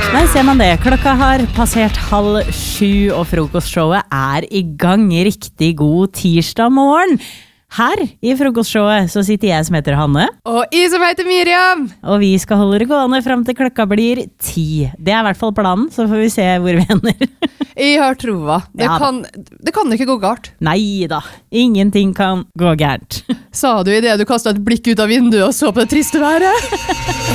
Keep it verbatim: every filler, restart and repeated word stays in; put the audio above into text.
Nei, ser man det. Klokka har passert halv sju, og frokostshowet er i gang. Riktig god tirsdag morgen. Her i frokostshowet så sitter jeg som heter Hanne. Og jeg som heter Miriam. Og vi skal holde det gående frem til klokka blir ti. Det er i hvert fall planen, så får vi se hvor vi ender. Jeg har trova. Det, Ja, kan, det kan ikke gå galt. Neida, ingenting kan gå gærent. Sa du i det du kastet et blikk ut av vinduet og så på det triste været?